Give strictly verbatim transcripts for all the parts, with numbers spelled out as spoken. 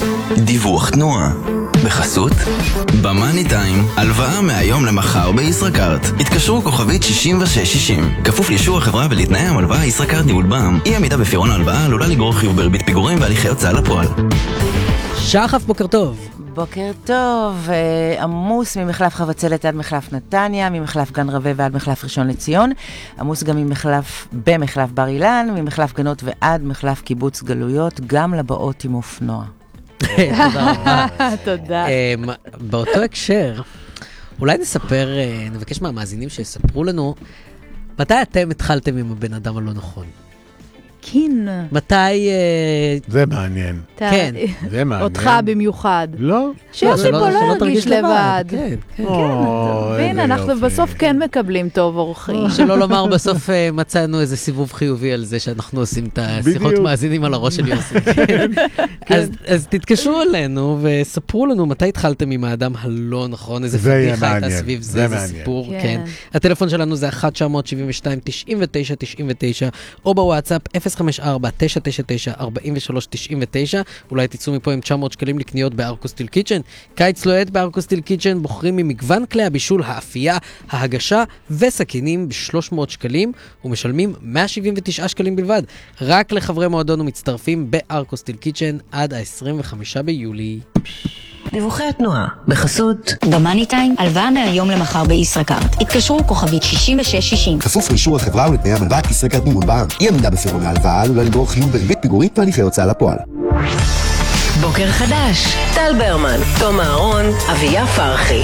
דיווח תנועה בחסות במאני טיים, הלוואה מהיום למחר בישראכרט. התקשרו כוכבית שישים ושש שישים. כפוף לאישור החברה ולתנאי המלוואה. ישראכרט ניהול בע"מ. אי עמידה בפירעון ההלוואה עלולה לגרור חיוב בריבית פיגורים והליכי הוצאה לפועל. שחף, בוקר טוב. בוקר טוב, עמוס ממחלף חבצלת עד מחלף נתניה, ממחלף גן רווה ועד מחלף ראשון לציון, עמוס גם ממחלף, במחלף בר אילן, ממחלף גנות ועד מחלף קיבוץ גלויות, גם לבאות עם אופנוע. תודה רבה. תודה. באותו הקשר, אולי נספר, נבקש מהמאזינים שיספרו לנו, מתי אתם התחלתם עם הבן אדם הלא נכון? כן. מתי... זה מעניין. כן. זה מעניין. אותך במיוחד. לא? שיוסי פה לא ירגיש לבד. כן, כן. והנה, אנחנו בסוף כן מקבלים טוב אורחים. שלא לומר, בסוף מצאנו איזה סיבוב חיובי על זה שאנחנו עושים את השיחות מאזינים על הראש של יוסי. אז תתקשרו אלינו וספרו לנו מתי התחלתם עם האדם הלא נכון, איזה פתיחה הייתה סביב זה, איזה סיפור. הטלפון שלנו זה אחת תשע שבע שתיים תשעים ותשע תשעים ותשע, או בוואטסאפ אפס חמש ארבע תשע תשע תשע ארבע שלוש תשע תשע. אולי תצאו מפה עם תשע מאות שקלים לקניות בארקוסטיל קיצ'ן. קיץ לוהט בארקוסטיל קיצ'ן, בוחרים ממגוון כלי הבישול, האפייה, ההגשה וסכינים ב-שלוש מאות שקלים, ומשלמים מאה שבעים ותשעה שקלים בלבד. רק לחברי מועדון ומצטרפים בארקוסטיל קיצ'ן עד ה-עשרים וחמישה ביולי. דיווחי התנועה בחסות במאני טיים, הלוואה מהיום למחר בישראכרט. התקשרו כוכבית שישים ושש שישים. כפוף לאישור החברה ולתנאי המלוואה. ישראכרט ניהול בע"מ. אי עמידה בפירעון ההלוואה עלולה לגרור חיוב בריבית פיגורים והליכי הוצאה לפועל. בוקר חדש, טל ברמן, תום אהרון, אביה פרחי.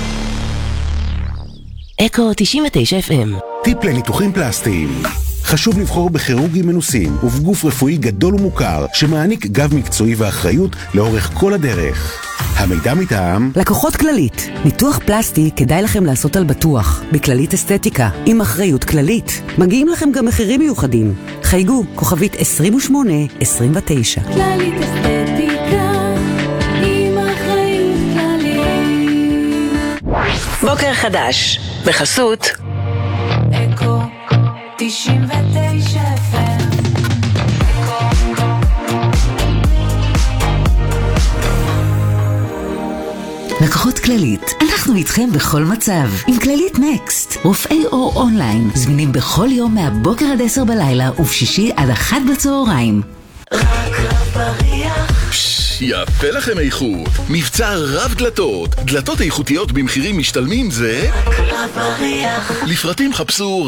אקו תשעים ותשע אף אם. טיפ לניתוחים פלסטיים. חשוב לבחור בכירורגים מנוסים ובגוף רפואי גדול ומוכר שמעניק גב מקצועי ואחריות לאורך כל הדרך. המידע מטעם לקוחות כללית. ניתוח פלסטי כדאי לכם לעשות על בטוח. בכללית אסתטיקה, עם אחריות כללית. מגיעים לכם גם מחירים מיוחדים. חייגו, כוכבית עשרים ושמונה עשרים ותשע. כללית אסתטיקה, עם אחריות כללית. בוקר חדש, בחסות אקו תשעים ותשע אף אם. לקוחות כללית, אנחנו איתכם בכל מצב. עם כללית נקסט, רופאי אור אונליין, זמינים בכל יום מהבוקר עד עשר בלילה ובשישי עד אחת בצהריים. רק רב בריח. יפה לכם איכות. מבצע רב דלתות. דלתות איכותיות במחירים משתלמים זה רק רב בריח. לפרטים חפשו